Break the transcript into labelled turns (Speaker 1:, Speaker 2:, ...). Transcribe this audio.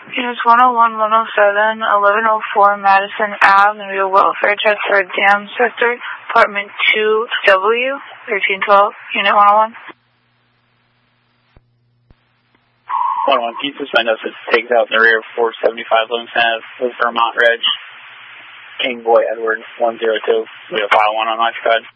Speaker 1: Units 101, 107, 1104 Madison Avenue, Welfare Check for Dam Sector, Apartment 2W, 1312, Unit 101.
Speaker 2: 101, can you suspend us? It takes out in the rear of 475 Livingston Ave, Vermont Reg, King Boy Edward 102. We have file 1 on my side.